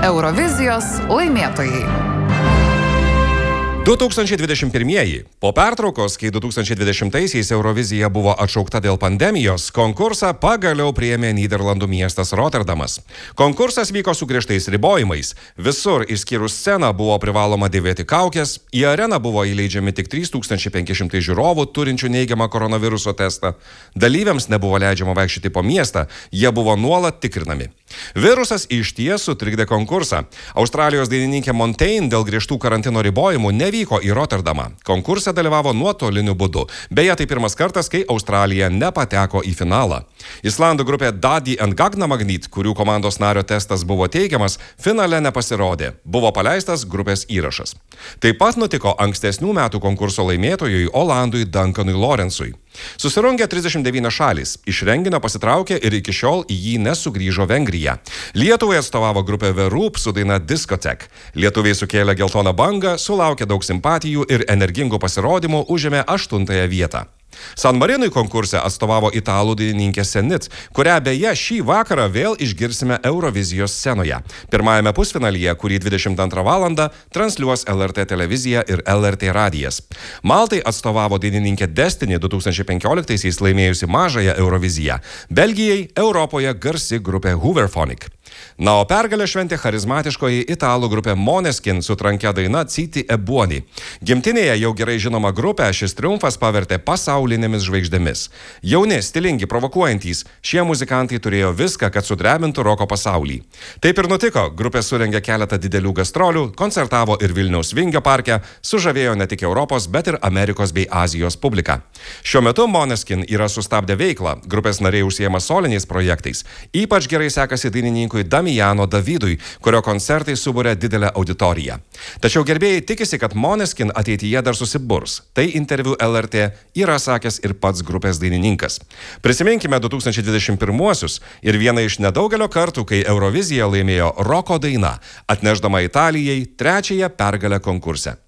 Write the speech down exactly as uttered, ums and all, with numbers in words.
Eurovizijos laimėtojai. du tūkstančiai dvidešimt pirmieji. Po pertraukos, kai du tūkstančiai dvidešimtaisiais Eurovizija buvo atšaukta dėl pandemijos, konkursą pagaliau priėmė Nyderlandų miestas Rotterdamas. Konkursas vyko su griežtais ribojimais. Visur, išskyrus sceną, buvo privaloma dėvėti kaukės, į areną buvo įleidžiami tik trys tūkstančiai penki šimtai žiūrovų turinčių neigiamą koronaviruso testą. Dalyviams nebuvo leidžiama vaikščioti po miestą, jie buvo nuolat tikrinami. Virusas išties sutrikdė konkursą. Australijos dainininkė Montaigne dėl griežtų karantino ribojimų nevyko į Rotterdamą. Konkurse dalyvavo nuotoliniu būdu. Beje, tai pirmas kartas, kai Australija nepateko į finalą. Islandų grupė Daddy and Gagna Magnet, kurių komandos nario testas buvo teigiamas, finale nepasirodė. Buvo paleistas grupės įrašas. Taip pat nutiko ankstesnių metų konkurso laimėtojui Olandui Duncanui Lawrence'ui. Susirungė trisdešimt devynios šalys. Iš renginio pasitraukė ir iki šiol į jį nesugrįžo Vengrija. Lietuvai atstovavo grupė The Roop su daina Discotheque. Lietuviai sukėlė geltoną bangą, sulaukė daug simpatijų ir energingų pasirodymų, užėmė aštuntąją vietą. San Marinui konkurse atstovavo italų dainininkė Senit, kurią beje šį vakarą vėl išgirsime Eurovizijos scenoje. Pirmajame pusfinalyje, kurį dvidešimt antrą valandą transliuos L R T televizija ir L R T radijas. Maltai atstovavo dainininkė Destiny du tūkstančiai penkioliktaisiais laimėjusi mažąją Euroviziją. Belgijai Europoje garsi grupė Hooverphonic. Na, o pergalę šventė charizmatiškoji italų grupė Måneskin su trankia daina Citi e buoni. Gimtinėje jau gerai žinoma grupė šis triumfas pavertė pasaulinėmis žvaigždėmis. Jauni, stilingi, provokuojantys, šie muzikantai turėjo viską, kad sudrebintų roko pasaulį. Taip ir nutiko, grupė surengė keletą didelių gastrolių, koncertavo ir Vilniaus Vingio parke, sužavėjo ne tik Europos, bet ir Amerikos bei Azijos publiką. Šiuo metu Måneskin yra sustabdę veiklą, grupės nariai užsiema soliniais projektais. Ypač gerai sekasi dainininkui Damiano Davidui, kurio koncertai subūrė didelę auditoriją. Tačiau gerbėjai tikisi, kad Måneskin ateityje dar susiburs. Tai interviu L R T yra sakęs ir pats grupės dainininkas. Prisiminkime du tūkstančiai dvidešimt pirmuosius ir vieną iš nedaugelio kartų, kai Euroviziją laimėjo roko daina, atnešdama Italijai trečiąją pergalę konkurse.